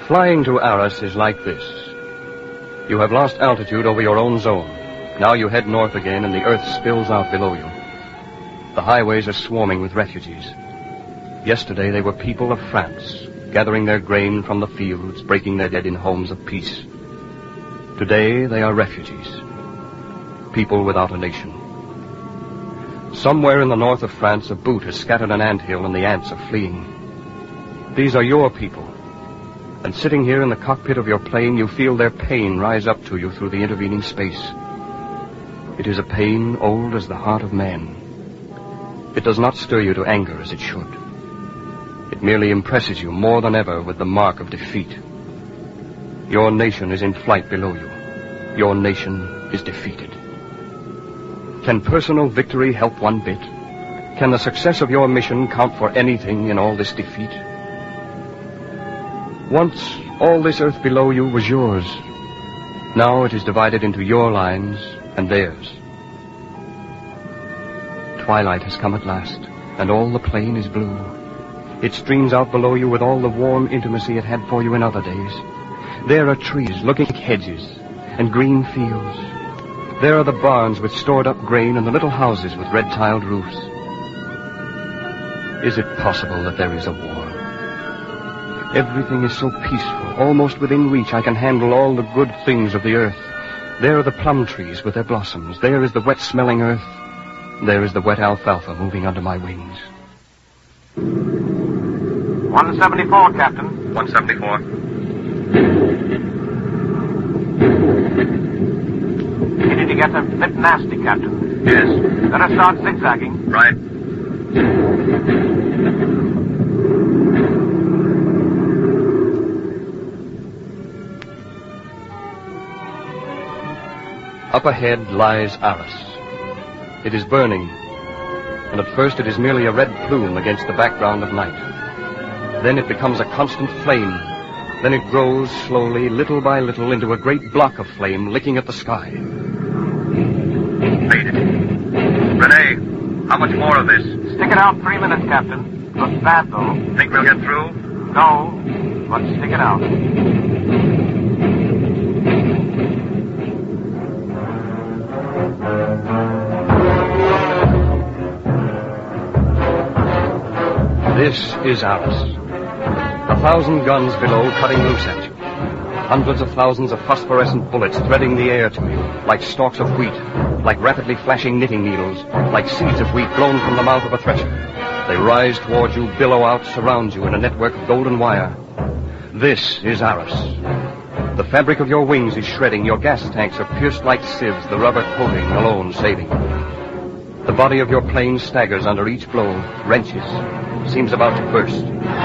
Flying to Arras is like this. You have lost altitude over your own zone. Now you head north again and the earth spills out below you. The highways are swarming with refugees. Yesterday they were people of France, gathering their grain from the fields, breaking their dead in homes of peace. Today they are refugees, people without a nation. Somewhere in the north of France, a boot has scattered an anthill and the ants are fleeing. These are your people. And sitting here in the cockpit of your plane, you feel their pain rise up to you through the intervening space. It is a pain old as the heart of man. It does not stir you to anger as it should. It merely impresses you more than ever with the mark of defeat. Your nation is in flight below you. Your nation is defeated. Can personal victory help one bit? Can the success of your mission count for anything in all this defeat? Once, all this earth below you was yours. Now it is divided into your lines and theirs. Twilight has come at last, and all the plain is blue. It streams out below you with all the warm intimacy it had for you in other days. There are trees looking like hedges, and green fields. There are the barns with stored-up grain and the little houses with red-tiled roofs. Is it possible that there is a war? Everything is so peaceful, almost within reach. I can handle all the good things of the earth. There are the plum trees with their blossoms. There is the wet-smelling earth. There is the wet alfalfa moving under my wings. 174, Captain. 174. Beginning to get a bit nasty, Captain. Yes. Better start zigzagging. Right. Up ahead lies Arras. It is burning, and at first it is merely a red plume against the background of night. Then it becomes a constant flame. Then it grows slowly, little by little, into a great block of flame licking at the sky. Faded. Renee, how much more of this? Stick it out 3 minutes, Captain. Looks bad, though. Think we'll get through? No, but stick it out. This is Arras. 1,000 guns below cutting loose at you. Hundreds of thousands of phosphorescent bullets threading the air to you, like stalks of wheat, like rapidly flashing knitting needles, like seeds of wheat blown from the mouth of a thresher. They rise toward you, billow out, surround you in a network of golden wire. This is Arras. The fabric of your wings is shredding. Your gas tanks are pierced like sieves, the rubber coating alone saving. The body of your plane staggers under each blow, wrenches, seems about to burst.